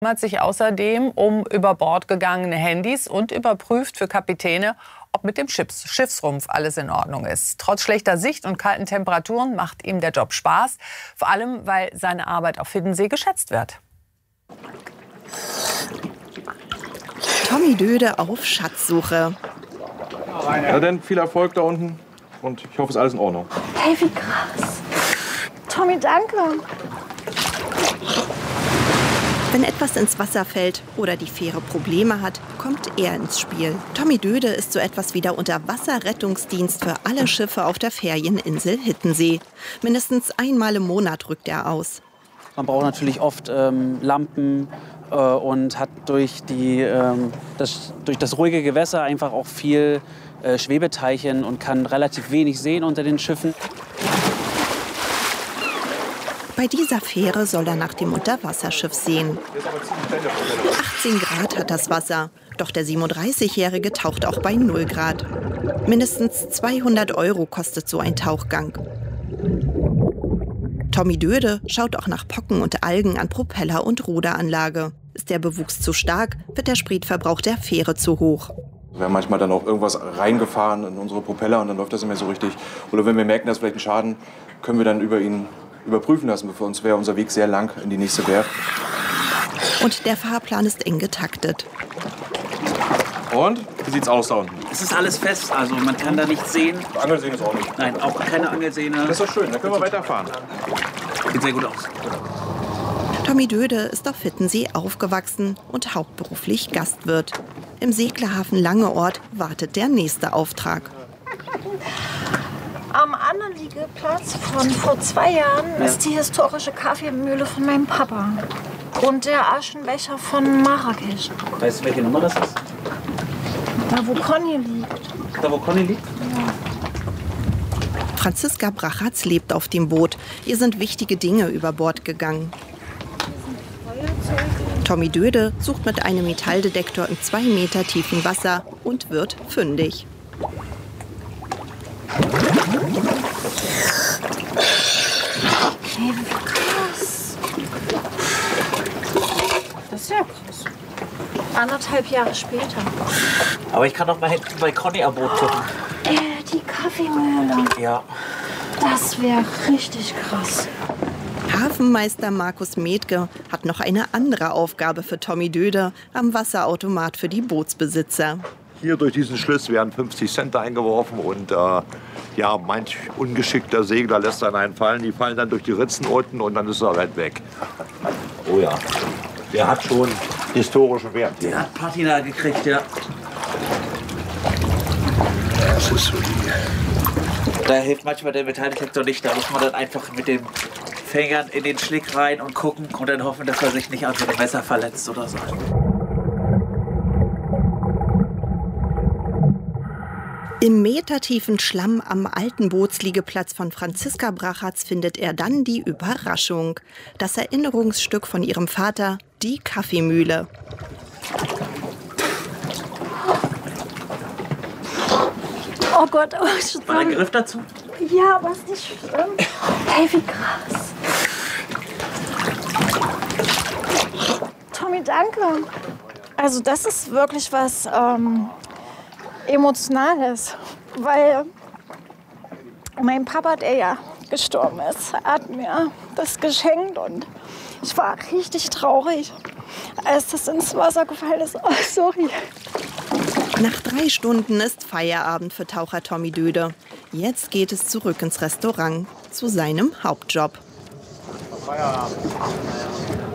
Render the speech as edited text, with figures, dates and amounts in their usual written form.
Kümmert sich außerdem um über Bord gegangene Handys und überprüft für Kapitäne, ob mit dem Schiffsrumpf alles in Ordnung ist. Trotz schlechter Sicht und kalten Temperaturen macht ihm der Job Spaß. Vor allem, weil seine Arbeit auf Hiddensee geschätzt wird. Tommy Döde auf Schatzsuche. Ja, dann viel Erfolg da unten und ich hoffe, es ist alles in Ordnung. Hey, wie krass. Tommy, danke. Wenn etwas ins Wasser fällt oder die Fähre Probleme hat, kommt er ins Spiel. Tommy Döde ist so etwas wie der Unterwasserrettungsdienst für alle Schiffe auf der Ferieninsel Hiddensee. Mindestens einmal im Monat rückt er aus. Man braucht natürlich oft Lampen und hat durch das ruhige Gewässer einfach auch viel Schwebeteilchen und kann relativ wenig sehen unter den Schiffen. Bei dieser Fähre soll er nach dem Unterwasserschiff sehen. 18 Grad hat das Wasser, doch der 37-Jährige taucht auch bei 0 Grad. Mindestens 200 € kostet so ein Tauchgang. Tommy Döde schaut auch nach Pocken und Algen an Propeller und Ruderanlage. Ist der Bewuchs zu stark, wird der Spritverbrauch der Fähre zu hoch. Wir haben manchmal dann auch irgendwas reingefahren in unsere Propeller und dann läuft das nicht mehr so richtig. Oder wenn wir merken, dass vielleicht ein Schaden, können wir dann überprüfen lassen. Für uns wäre unser Weg sehr lang in die nächste Werft. Und der Fahrplan ist eng getaktet. Und? Wie sieht's aus da unten? Es ist alles fest, also man kann da nichts sehen. Angelsehne ist auch nicht. Nein, auch keine Angelsehne. Das ist doch schön, dann können wir weiterfahren. Sieht sehr gut aus. Tommy Döde ist auf Hiddensee aufgewachsen und hauptberuflich Gastwirt. Im Seglerhafen Langeoord wartet der nächste Auftrag. Am Anliegeplatz von vor 2 Jahren ist die historische Kaffeemühle von meinem Papa. Und der Aschenbecher von Marrakesch. Weißt du, welche Nummer das ist? Da, wo Conny liegt. Da, wo Conny liegt? Ja. Franziska Brachatz lebt auf dem Boot. Ihr sind wichtige Dinge über Bord gegangen. Tommy Döde sucht mit einem Metalldetektor im 2 Meter tiefen Wasser und wird fündig. Hey, wie krass. Das ist ja krass. 1,5 Jahre später. Aber ich kann doch mal hinten bei Conny am Boot gucken. Die Kaffeemühle. Ja. Das wäre richtig krass. Hafenmeister Markus Metke hat noch eine andere Aufgabe für Tommy Döde am Wasserautomat für die Bootsbesitzer. Hier durch diesen Schlitz werden 50 Cent eingeworfen und manch ungeschickter Segler lässt dann einen fallen. Die fallen dann durch die Ritzen unten und dann ist er halt weg. Oh ja, der hat schon historischen Wert. Der hat Patina gekriegt, ja. Das ist so die. Da hilft manchmal der Metalldetektor nicht. Da muss man dann einfach mit den Fingern in den Schlick rein und gucken und dann hoffen, dass er sich nicht an so einem Messer verletzt oder so. Im metertiefen Schlamm am alten Bootsliegeplatz von Franziska Brachatz findet er dann die Überraschung. Das Erinnerungsstück von ihrem Vater, die Kaffeemühle. Oh Gott, oh, ich War der Griff dazu? Ja, aber ist nicht schlimm. Hey, wie krass. Tommy, danke. Also das ist wirklich was Emotionales, weil mein Papa, der ja gestorben ist, hat mir das geschenkt und ich war richtig traurig, als das ins Wasser gefallen ist. Oh, sorry. Nach 3 Stunden ist Feierabend für Taucher Tommy Döde. Jetzt geht es zurück ins Restaurant, zu seinem Hauptjob. Feierabend.